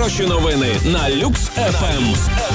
Хороші новини на Люкс ФМ.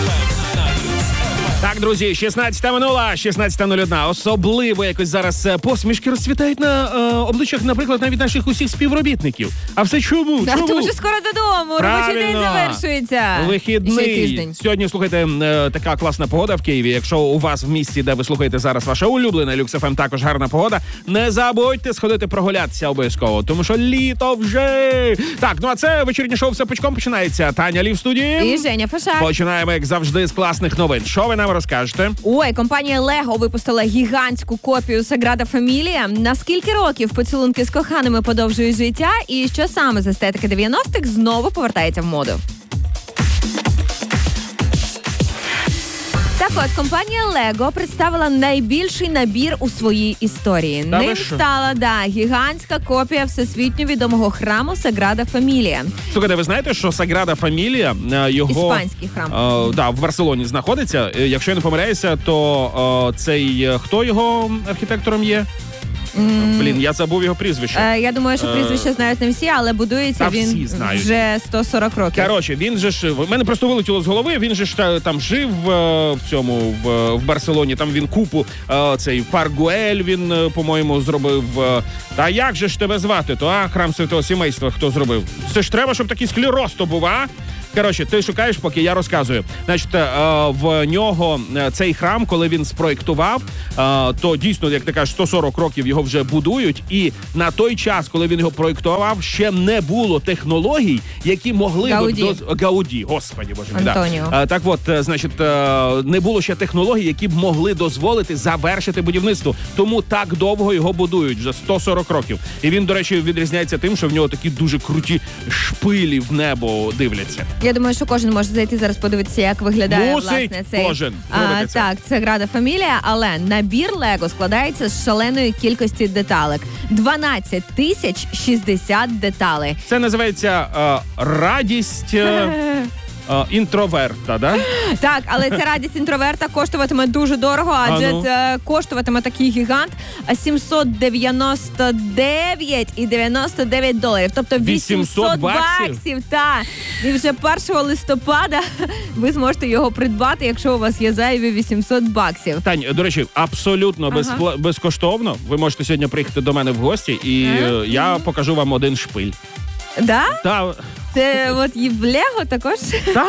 Так, друзі, 16:00, 16:01. Особливо якось зараз посмішки розцвітають на обличчях, наприклад, навіть наших усіх співробітників. А все чому? Чому? Тому що скоро додому, робочий день завершується. Вихідний. Сьогодні, слухайте, така класна погода в Києві. Якщо у вас в місті, де ви слухаєте зараз ваша улюблена Люкс ФМ, також гарна погода, не забудьте сходити прогулятися обов'язково, тому що літо вже. Так, ну а це вечірнє шоу «Все пучком» починається. Таня Лі в студії. І Женя Фашак. Починаємо, як завжди, з класних новин. Що ви нам розкажете? Ой, компанія Lego випустила гігантську копію Sagrada Familia. На скільки років поцілунки з коханими подовжують життя? І що саме з естетики 90-х знову повертається в моду? Так от, компанія Lego представила найбільший набір у своїй історії. Ним стала, гігантська копія всесвітньо відомого храму Sagrada Familia. Слухайте, ви знаєте, що Sagrada Familia, його... Іспанський храм. В Барселоні знаходиться. Якщо я не помиляюся, то цей... Хто його архітектором є? Блін, я забув його прізвище. Я думаю, що прізвище знають не всі, але будується він вже 140 років. Коротше, він же ж... В мене просто вилетіло з голови, він же ж там жив в Барселоні, там він купу, цей Парк Гуель він, по-моєму, зробив. Та як же ж тебе звати, то, храм Святого Сімейства хто зробив? Це ж треба, щоб такий склероз то був, а? Коротше, ти шукаєш, поки я розказую. Значить, в нього цей храм, коли він спроєктував, то дійсно, як ти кажеш, 140 років його вже будують. І на той час, коли він його проєктував, ще не було технологій, які могли... Гауді, господи, боже мій. Антоніо. Так от, значить, не було ще технологій, які б могли дозволити завершити будівництво. Тому так довго його будують, вже 140 років. І він, до речі, відрізняється тим, що в нього такі дуже круті шпилі в небо дивляться. Я думаю, що кожен може зайти зараз подивитися, як виглядає, власне, цей... кожен. Так, це Sagrada Familia, але набір Lego складається з шаленої кількості деталек. 12 тисяч 60 деталей. Це називається радість... інтроверта, да? Так, але ця радість інтроверта коштуватиме дуже дорого, адже коштуватиме такий гігант $799,99. Тобто 800 баксів. Так. І вже 1 листопада ви зможете його придбати, якщо у вас є зайві 800 баксів. Тань, до речі, абсолютно безкоштовно. Ви можете сьогодні приїхати до мене в гості, і я покажу вам один шпиль. Да? Так. Це от і в Лего також? Так.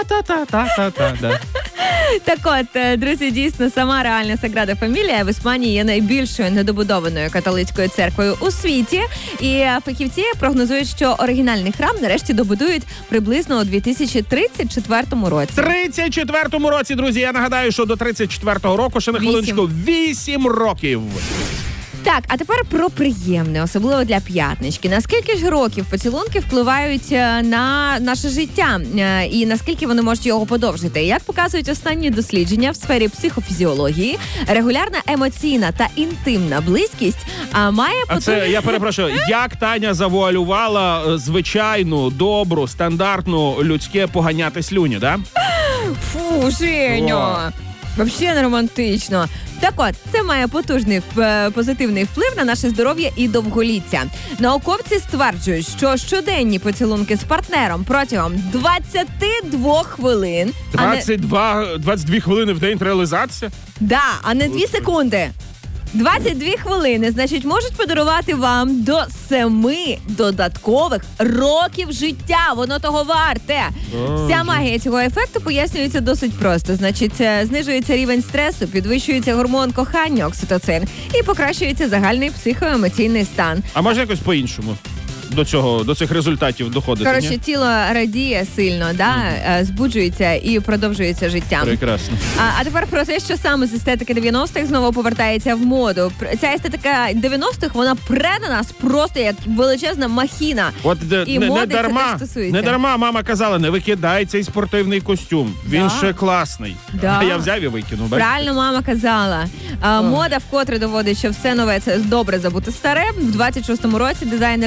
Так от, друзі, дійсно, сама реальна Sagrada Familia в Іспанії є найбільшою недобудованою католицькою церквою у світі. І фахівці прогнозують, що оригінальний храм нарешті добудують приблизно у 2034 році. 34-му році, друзі, я нагадаю, що до 34-го року, ще на хвилиночку, 8 років. Так, а тепер про приємне, особливо для п'ятнички. Наскільки ж років поцілунки впливають на наше життя і наскільки вони можуть його подовжити? Як показують останні дослідження в сфері психофізіології, регулярна емоційна та інтимна близькість має це, я перепрошую, як Таня завуалювала звичайну, добру, стандартну людське поганяти слюню, да? Фу, Женю! Взагалі не романтично. Так от, це має потужний позитивний вплив на наше здоров'я і довголіття. Науковці стверджують, що щоденні поцілунки з партнером протягом 22 хвилин... 22 хвилини в день реалізація? Да, а не 2 секунди. 22 хвилини, значить, можуть подарувати вам до 7 додаткових років життя. Воно того варте. Вся магія цього ефекту пояснюється досить просто. Значить, знижується рівень стресу, підвищується гормон кохання, окситоцин, і покращується загальний психоемоційний стан. А може якось по-іншому? До цих результатів доходити. Коротше, тіло радіє сильно, збуджується і продовжується життя. Прекрасно. А тепер про те, що саме з естетики 90-х знову повертається в моду. Ця естетика 90-х, вона пре на нас просто як величезна махіна. От і моди це теж стосується. Не дарма мама казала, не викидай цей спортивний костюм. Він ще класний. А я взяв і викинув. Правильно мама казала. Мода вкотре доводить, що все нове – це добре забути старе. В 26-му році дизайнери активно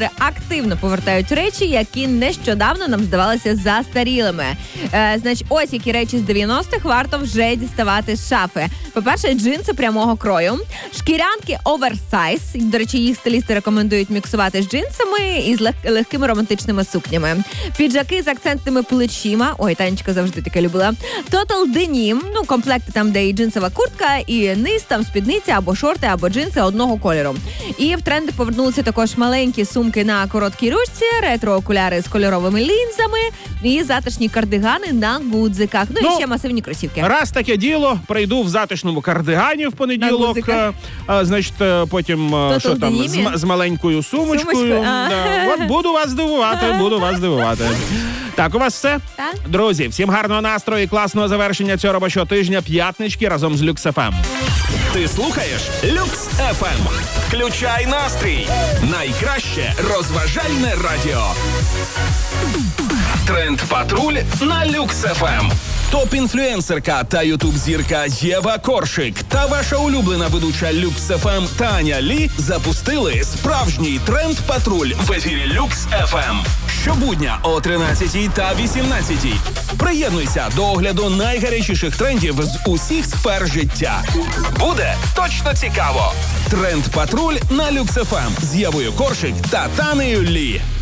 активно повертають речі, які нещодавно нам здавалися застарілими. Значить, ось які речі з 90-х варто вже діставати з шафи. По-перше, джинси прямого крою, шкірянки оверсайз. До речі, їх стилісти рекомендують міксувати з джинсами і з легкими романтичними сукнями. Піджаки з акцентними плечима. Ой, Танечка завжди таке любила. Total Denim. Ну, комплекти там, де і джинсова куртка, і низ, там спідниця, або шорти, або джинси одного кольору. І в тренди повернулися також маленькі сумки на короткій ручці, ретро-окуляри з кольоровими лінзами і затишні кардигани на гудзиках. Ну і ще масивні кросівки. Раз таке діло, прийду в затишному кардигані в понеділок, значить, потім що там, з маленькою сумочкою. От буду вас здивувати. Так, у вас все? Так. Друзі, всім гарного настрою і класного завершення цього робочого тижня п'ятнички разом з Люкс ФМ. Ти слухаєш Люкс ФМ. Включай настрій. Найкраще розважальне радіо. Тренд Патруль на Люкс ФМ. Топ-інфлюенсерка та ютуб-зірка Єва Коршик та ваша улюблена ведуча Люкс ФМ Таня Лі запустили справжній Тренд Патруль в ефірі Люкс ФМ. Щобудня о 13-й та 18-й. Приєднуйся до огляду найгарячіших трендів з усіх сфер життя. Буде точно цікаво. Тренд Патруль на Люкс ФМ з Євою Коршик та Танею Лі.